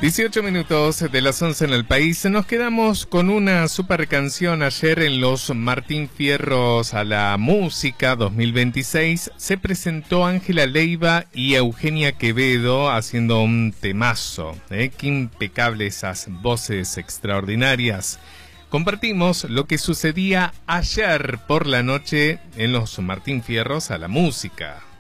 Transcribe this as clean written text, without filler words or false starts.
18 minutos de las 11 en el país. Nos quedamos con una super canción. Ayer en los Martín Fierros a la Música 2026 se presentó Ángela Leiva y Eugenia Quevedo haciendo un temazo. Qué impecable esas voces extraordinarias. Compartimos lo que sucedía ayer por la noche en los Martín Fierros a la Música.